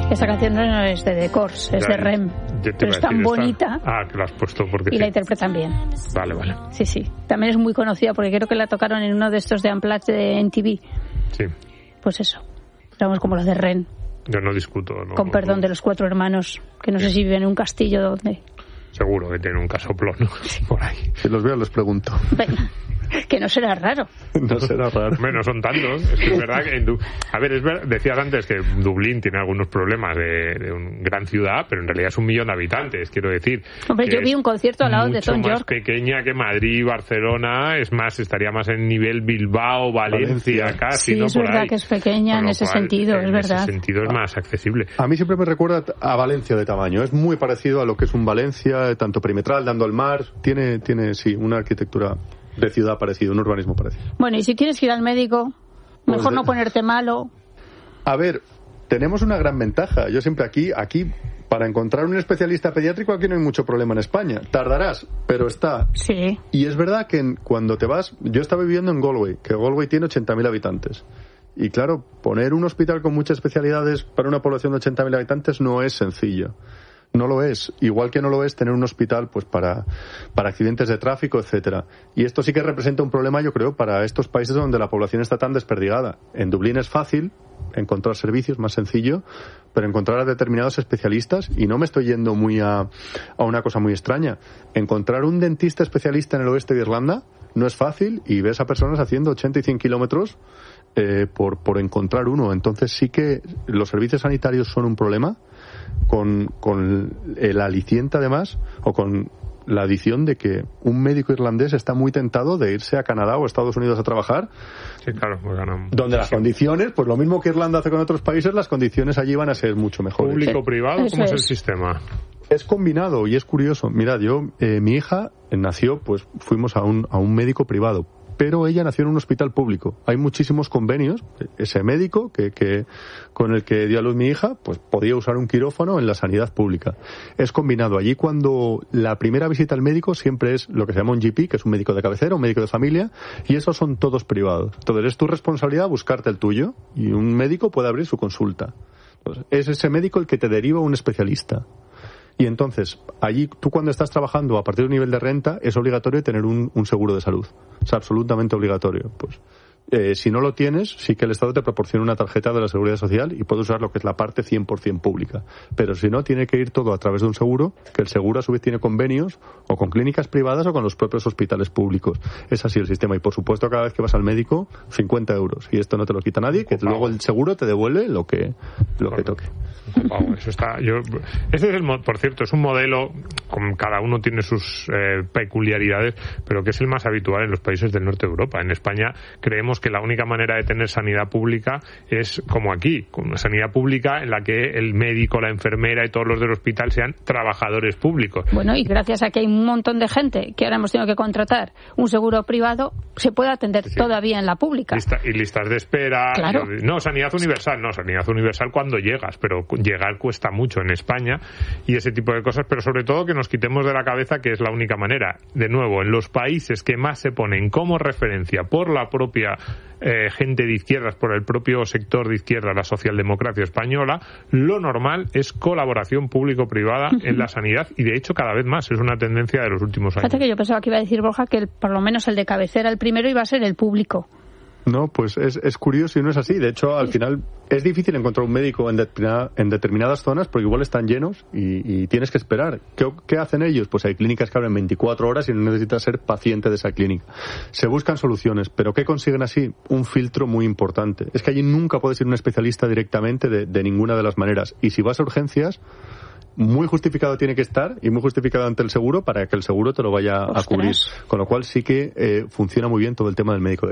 Esta canción no es de The Corrs, es de REM. Pero es tan bonita. Que la has puesto porque y la interpretan bien. Vale. Sí. También es muy conocida porque creo que la tocaron en uno de estos de Unplugged de MTV. Sí. Pues eso. Estamos como los de REM. Yo no discuto. Con perdón de los 4 hermanos, que no sé si viven en un castillo donde... Seguro que tienen un casoplón por ahí. Si los veo les pregunto. Venga. Que no será raro. No será raro. Bueno, son tantos. Es que es verdad que decías antes que Dublín tiene algunos problemas de una gran ciudad, pero en realidad es 1 millón de habitantes, quiero decir. Hombre, yo vi un concierto al lado de Tom York. Mucho más pequeña que Madrid, Barcelona, es más, estaría más en nivel Bilbao, Valencia. Casi, sí, ¿no? Es verdad que es pequeña en ese sentido, es verdad. En ese sentido es más accesible. A mí siempre me recuerda a Valencia de tamaño. Es muy parecido a lo que es un Valencia, tanto perimetral, dando al mar. Tiene sí, una arquitectura de ciudad parecido, un urbanismo parecido. Bueno, y si tienes que ir al médico, mejor no ponerte malo. A ver, tenemos una gran ventaja. Yo siempre aquí, para encontrar un especialista pediátrico, aquí no hay mucho problema en España. Tardarás, pero está. Sí. Y es verdad que cuando te vas... Yo estaba viviendo en Galway, que Galway tiene 80.000 habitantes. Y claro, poner un hospital con muchas especialidades para una población de 80.000 habitantes no es sencillo. No lo es, igual que no lo es tener un hospital pues para accidentes de tráfico, etcétera. Y esto sí que representa un problema, yo creo, para estos países donde la población está tan desperdigada. En Dublín es fácil encontrar servicios, más sencillo, pero encontrar a determinados especialistas, y no me estoy yendo muy a una cosa muy extraña, encontrar un dentista especialista en el oeste de Irlanda no es fácil, y ves a personas haciendo 80 y 100 kilómetros por encontrar uno. Entonces sí que los servicios sanitarios son un problema, con el aliciente además, o con la adición de que un médico irlandés está muy tentado de irse a Canadá o a Estados Unidos a trabajar. Sí, claro, pues ganan. Donde las condiciones, pues lo mismo que Irlanda hace con otros países, las condiciones allí van a ser mucho mejores. ¿Público-privado? ¿Cómo es el sistema? Es combinado y es curioso. Mirad, mi hija nació, pues fuimos a un médico privado, pero ella nació en un hospital público. Hay muchísimos convenios. Ese médico que con el que dio a luz mi hija, pues podía usar un quirófano en la sanidad pública. Es combinado. Allí, cuando la primera visita al médico siempre es lo que se llama un GP, que es un médico de cabecera, un médico de familia, y esos son todos privados. Entonces es tu responsabilidad buscarte el tuyo, y un médico puede abrir su consulta. Entonces, es ese médico el que te deriva a un especialista. Y entonces, allí, tú cuando estás trabajando a partir de un nivel de renta, es obligatorio tener un seguro de salud. Es absolutamente obligatorio. Pues, si no lo tienes, sí que el Estado te proporciona una tarjeta de la Seguridad Social y puedes usar lo que es la parte 100% pública. Pero si no, tiene que ir todo a través de un seguro, que el seguro a su vez tiene convenios o con clínicas privadas o con los propios hospitales públicos. Es así el sistema. Y por supuesto, cada vez que vas al médico, 50 euros. Y esto no te lo quita nadie, que luego el seguro te devuelve lo que toque. Wow, eso está. Este es por cierto, es un modelo, con cada uno tiene sus peculiaridades, pero que es el más habitual en los países del norte de Europa. En España creemos que la única manera de tener sanidad pública es como aquí, con una sanidad pública en la que el médico, la enfermera y todos los del hospital sean trabajadores públicos. Bueno, y gracias a que hay un montón de gente que ahora hemos tenido que contratar un seguro privado, se puede atender todavía en la pública. Y listas de espera. Claro. Sanidad universal cuando llegas, pero llegar cuesta mucho en España, y ese tipo de cosas, pero sobre todo que nos quitemos de la cabeza que es la única manera. De nuevo, en los países que más se ponen como referencia por la propia gente de izquierdas, por el propio sector de izquierda, la socialdemocracia española, lo normal es colaboración público-privada en la sanidad, y de hecho cada vez más es una tendencia de los últimos años. Fíjate que yo pensaba que iba a decir Borja que por lo menos el de cabecera, el primero, iba a ser el público. No, pues es curioso y no es así. De hecho, al final es difícil encontrar un médico en determinadas zonas porque igual están llenos y tienes que esperar. ¿Qué hacen ellos? Pues hay clínicas que abren 24 horas y no necesitas ser paciente de esa clínica. Se buscan soluciones, pero ¿qué consiguen así? Un filtro muy importante. Es que allí nunca puedes ir un especialista directamente de ninguna de las maneras. Y si vas a urgencias, muy justificado tiene que estar y muy justificado ante el seguro para que el seguro te lo vaya a cubrir. Con lo cual sí que funciona muy bien todo el tema del médico de